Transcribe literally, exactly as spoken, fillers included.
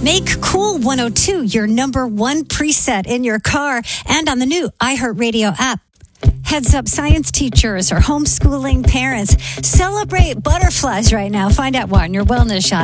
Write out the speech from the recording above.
Make Cool one oh two your number one preset in your car and on the new iHeartRadio app. Heads up, science teachers or homeschooling parents, celebrate butterflies right now. Find out why in your wellness shot.